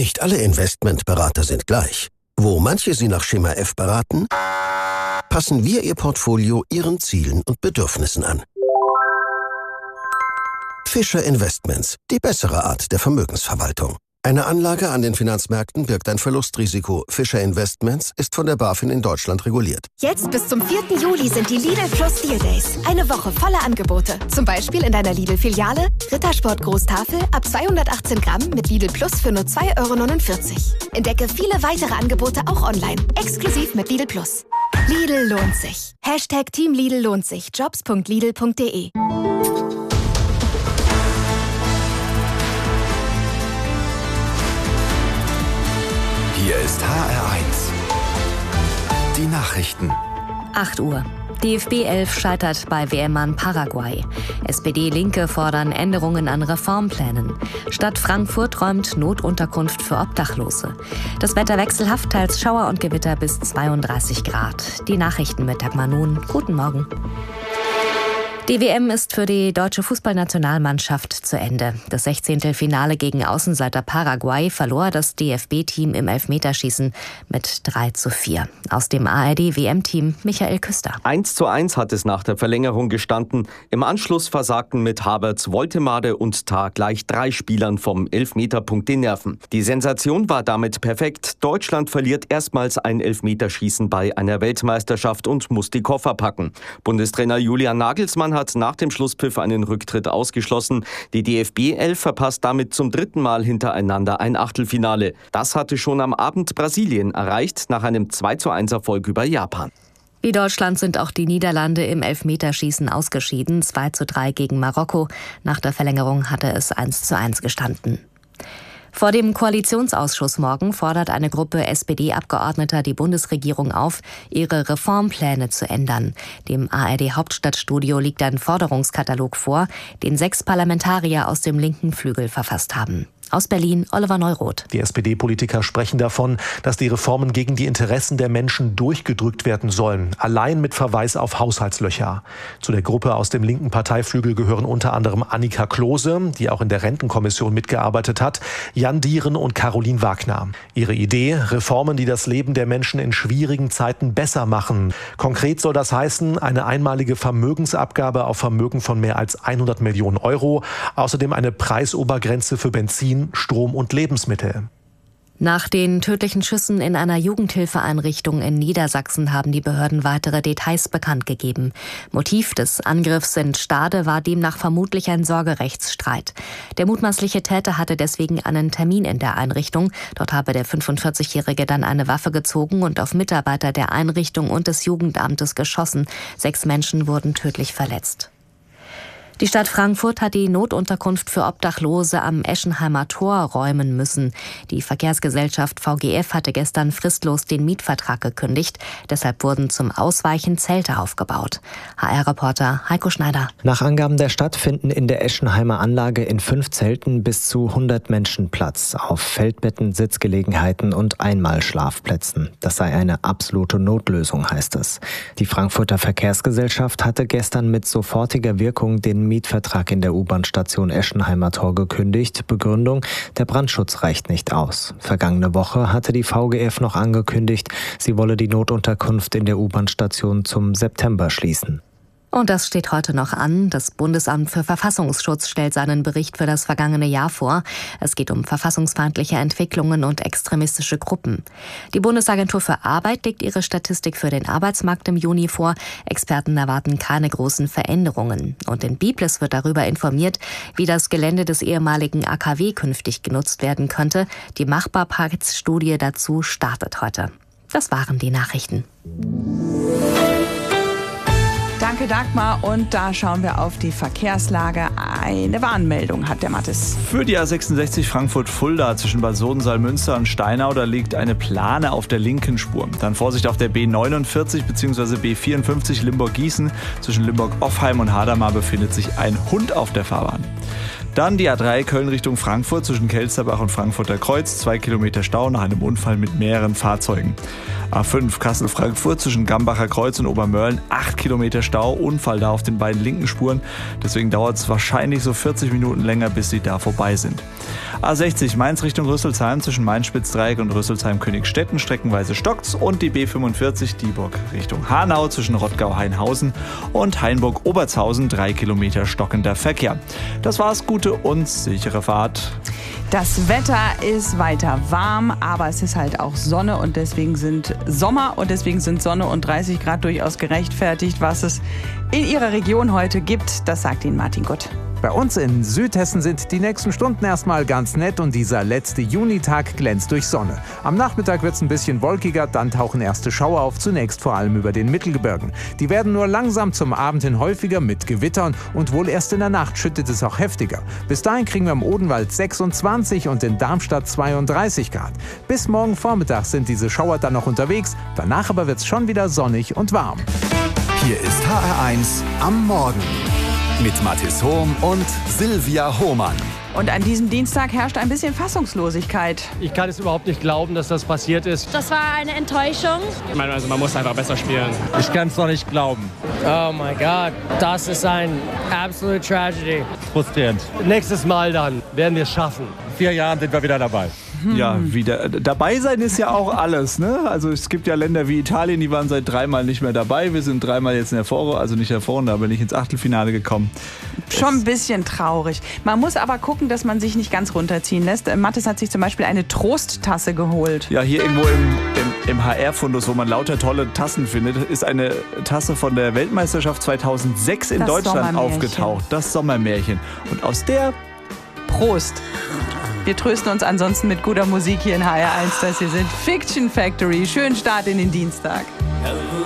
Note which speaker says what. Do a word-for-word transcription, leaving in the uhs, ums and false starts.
Speaker 1: Nicht alle Investmentberater sind gleich. Wo manche Sie nach Schema F beraten, passen wir Ihr Portfolio Ihren Zielen und Bedürfnissen an. Fischer Investments, die bessere Art der Vermögensverwaltung. Eine Anlage an den Finanzmärkten birgt ein Verlustrisiko. Fischer Investments ist von der BaFin in Deutschland reguliert.
Speaker 2: Jetzt bis zum vierten Juli sind die Lidl Plus Deal Days. Eine Woche voller Angebote. Zum Beispiel in deiner Lidl-Filiale Rittersport Großtafel ab zweihundertachtzehn Gramm mit Lidl Plus für nur zwei Euro neunundvierzig. Entdecke viele weitere Angebote auch online. Exklusiv mit Lidl Plus. Lidl lohnt sich. Hashtag Team Lidl lohnt sich. Jobs punkt lidl punkt de.
Speaker 3: Hier ist H R eins. Die Nachrichten.
Speaker 4: acht Uhr. D F B elf scheitert bei W M an Paraguay. S P D-Linke fordern Änderungen an Reformplänen. Stadt Frankfurt räumt Notunterkunft für Obdachlose. Das Wetter wechselhaft, teils Schauer und Gewitter bis zweiunddreißig Grad. Die Nachrichten mit Dagmar Nun. Guten Morgen. Die W M ist für die deutsche Fußballnationalmannschaft zu Ende. Das Sechzehntelfinale gegen Außenseiter Paraguay verlor das D F B-Team im Elfmeterschießen mit drei zu vier. Aus dem A R D-W M-Team Michael Küster.
Speaker 5: eins zu eins hat es nach der Verlängerung gestanden. Im Anschluss versagten mit Havertz, Woltemade und Tah gleich drei Spielern vom Elfmeterpunkt die Nerven. Die Sensation war damit perfekt. Deutschland verliert erstmals ein Elfmeterschießen bei einer Weltmeisterschaft und muss die Koffer packen. Bundestrainer Julian Nagelsmann hat nach dem Schlusspfiff einen Rücktritt ausgeschlossen. Die D F B elf verpasst damit zum dritten Mal hintereinander ein Achtelfinale. Das hatte schon am Abend Brasilien erreicht, nach einem zwei zu eins Erfolg über Japan.
Speaker 4: Wie Deutschland sind auch die Niederlande im Elfmeterschießen ausgeschieden. zwei zu drei gegen Marokko. Nach der Verlängerung hatte es eins zu eins gestanden. Vor dem Koalitionsausschuss morgen fordert eine Gruppe S P D-Abgeordneter die Bundesregierung auf, ihre Reformpläne zu ändern. Dem A R D-Hauptstadtstudio liegt ein Forderungskatalog vor, den sechs Parlamentarier aus dem linken Flügel verfasst haben. Aus Berlin, Oliver Neuroth.
Speaker 6: Die S P D-Politiker sprechen davon, dass die Reformen gegen die Interessen der Menschen durchgedrückt werden sollen, allein mit Verweis auf Haushaltslöcher. Zu der Gruppe aus dem linken Parteiflügel gehören unter anderem Annika Klose, die auch in der Rentenkommission mitgearbeitet hat, Jan Dieren und Caroline Wagner. Ihre Idee: Reformen, die das Leben der Menschen in schwierigen Zeiten besser machen. Konkret soll das heißen, eine einmalige Vermögensabgabe auf Vermögen von mehr als hundert Millionen Euro, außerdem eine Preisobergrenze für Benzin, Strom und Lebensmittel.
Speaker 4: Nach den tödlichen Schüssen in einer Jugendhilfeeinrichtung in Niedersachsen haben die Behörden weitere Details bekannt gegeben. Motiv des Angriffs in Stade war demnach vermutlich ein Sorgerechtsstreit. Der mutmaßliche Täter hatte deswegen einen Termin in der Einrichtung. Dort habe der fünfundvierzigjährige dann eine Waffe gezogen und auf Mitarbeiter der Einrichtung und des Jugendamtes geschossen. Sechs Menschen wurden tödlich verletzt. Die Stadt Frankfurt hat die Notunterkunft für Obdachlose am Eschenheimer Tor räumen müssen. Die Verkehrsgesellschaft V G F hatte gestern fristlos den Mietvertrag gekündigt. Deshalb wurden zum Ausweichen Zelte aufgebaut. H R-Reporter Heiko Schneider.
Speaker 7: Nach Angaben der Stadt finden in der Eschenheimer Anlage in fünf Zelten bis zu hundert Menschen Platz. Auf Feldbetten, Sitzgelegenheiten und Einmalschlafplätzen. Das sei eine absolute Notlösung, heißt es. Die Frankfurter Verkehrsgesellschaft hatte gestern mit sofortiger Wirkung den Mietvertrag in der U-Bahn-Station Eschenheimer Tor gekündigt. Begründung: der Brandschutz reicht nicht aus. Vergangene Woche hatte die V G F noch angekündigt, sie wolle die Notunterkunft in der U-Bahn-Station zum September schließen.
Speaker 4: Und das steht heute noch an. Das Bundesamt für Verfassungsschutz stellt seinen Bericht für das vergangene Jahr vor. Es geht um verfassungsfeindliche Entwicklungen und extremistische Gruppen. Die Bundesagentur für Arbeit legt ihre Statistik für den Arbeitsmarkt im Juni vor. Experten erwarten keine großen Veränderungen. Und in Biblis wird darüber informiert, wie das Gelände des ehemaligen A K W künftig genutzt werden könnte. Die Machbarkeitsstudie dazu startet heute. Das waren die Nachrichten.
Speaker 8: Danke, Dagmar. Und da schauen wir auf die Verkehrslage. Eine Warnmeldung hat der Mattes.
Speaker 9: Für die A sechsundsechzig Frankfurt-Fulda zwischen Bad Sodenthal-Münster und Steinau, da liegt eine Plane auf der linken Spur. Dann Vorsicht auf der B neunundvierzig bzw. B vierundfünfzig Limburg-Gießen. Zwischen Limburg-Offheim und Hadamar befindet sich ein Hund auf der Fahrbahn. Dann die A drei Köln Richtung Frankfurt zwischen Kelsterbach und Frankfurter Kreuz. Zwei Kilometer Stau nach einem Unfall mit mehreren Fahrzeugen. A fünf Kassel-Frankfurt zwischen Gambacher Kreuz und Obermörlen. Acht Kilometer Stau, Unfall da auf den beiden linken Spuren. Deswegen dauert es wahrscheinlich so vierzig Minuten länger, bis sie da vorbei sind. A sechzig Mainz Richtung Rüsselsheim zwischen Main-Spitzdreieck und Rüsselsheim-Königstetten streckenweise stockt's. Und die B fünfundvierzig Dieburg Richtung Hanau zwischen Rottgau-Hainhausen und Hainburg-Obertshausen. Drei Kilometer stockender Verkehr. Das war's, gute und sichere Fahrt.
Speaker 8: Das Wetter ist weiter warm, aber es ist halt auch Sonne und deswegen sind Sommer und deswegen sind Sonne und dreißig Grad durchaus gerechtfertigt. Was es in Ihrer Region heute gibt, das sagt Ihnen Martin Gutt.
Speaker 10: Bei uns in Südhessen sind die nächsten Stunden erstmal ganz nett und dieser letzte Junitag glänzt durch Sonne. Am Nachmittag wird es ein bisschen wolkiger, dann tauchen erste Schauer auf, zunächst vor allem über den Mittelgebirgen. Die werden nur langsam zum Abend hin häufiger mit Gewittern und wohl erst in der Nacht schüttet es auch heftiger. Bis dahin kriegen wir im Odenwald sechsundzwanzig und in Darmstadt zweiunddreißig Grad. Bis morgen Vormittag sind diese Schauer dann noch unterwegs, danach aber wird es schon wieder sonnig und warm.
Speaker 3: Hier ist H R eins am Morgen mit Mathis Hohm und Silvia Hohmann.
Speaker 8: Und an diesem Dienstag herrscht ein bisschen Fassungslosigkeit.
Speaker 11: Ich kann es überhaupt nicht glauben, dass das passiert ist.
Speaker 12: Das war eine Enttäuschung.
Speaker 11: Ich meine, also man muss einfach besser spielen.
Speaker 13: Ich kann es noch nicht glauben.
Speaker 14: Oh mein Gott, das ist ein absolute Tragedy.
Speaker 13: Frustrierend.
Speaker 11: Nächstes Mal dann werden wir es schaffen.
Speaker 13: In vier Jahren sind wir wieder dabei.
Speaker 9: Ja, wieder. Dabei sein ist ja auch alles, ne? Also es gibt ja Länder wie Italien, die waren seit dreimal nicht mehr dabei. Wir sind dreimal jetzt in der Vorrunde, also nicht in der Vorrunde, aber nicht ins Achtelfinale gekommen.
Speaker 8: Schon ein bisschen traurig. Man muss aber gucken, dass man sich nicht ganz runterziehen lässt. Mathis hat sich zum Beispiel eine Trosttasse geholt.
Speaker 9: Ja, hier irgendwo im, im, im H R-Fundus, wo man lauter tolle Tassen findet, ist eine Tasse von der Weltmeisterschaft zweitausendsechs in
Speaker 8: das
Speaker 9: Deutschland aufgetaucht. Das Sommermärchen. Und aus der...
Speaker 8: Prost! Wir trösten uns ansonsten mit guter Musik hier in H R eins, dass Sie sind. Fiction Factory. Schönen Start in den Dienstag.